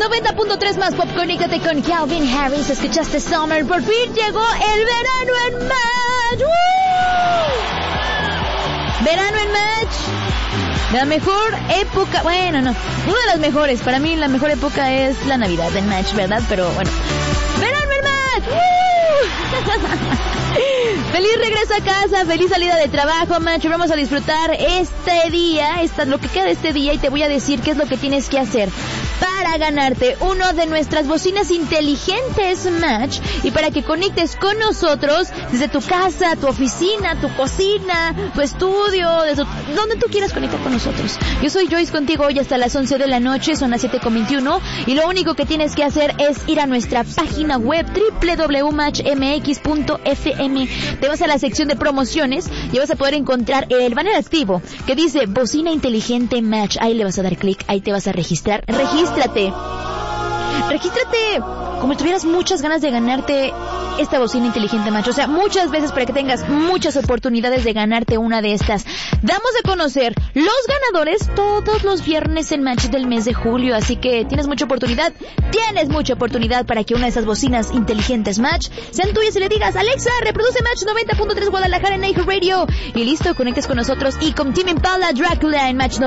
90.3 más pop, conéctate con Calvin Harris. Escuchaste Summer, por fin llegó el verano en Match. Verano en Match, la mejor época, bueno, no, una de las mejores, para mí la mejor época es la Navidad en Match, ¿verdad? Pero bueno, verano en Match. Feliz regreso a casa, feliz salida de trabajo, Match. Vamos a disfrutar este día, lo que queda de este día, y te voy a decir qué es lo que tienes que hacer para ganarte uno de nuestras bocinas inteligentes, Match, y para que conectes con nosotros desde tu casa, tu oficina, tu cocina, tu estudio, donde tú quieras conectar con nosotros. Yo soy Joyce contigo hoy hasta las 11 de la noche, son las 7:21, y lo único que tienes que hacer es ir a nuestra página web www.matchmx.fm. Te vas a la sección de promociones y vas a poder encontrar el banner activo que dice bocina inteligente Match. Ahí le vas a dar clic, ahí te vas a registrar. Regístrate como si tuvieras muchas ganas de ganarte esta bocina inteligente Match. O sea, muchas veces, para que tengas muchas oportunidades de ganarte una de estas. Damos a conocer los ganadores todos los viernes en Match del mes de julio, así que tienes mucha oportunidad para que una de esas bocinas inteligentes Match sean tuyas y le digas: Alexa, reproduce Match 90.3 Guadalajara en iHeartRadio, y listo, conectes con nosotros y con Tame Impala Dracula en Match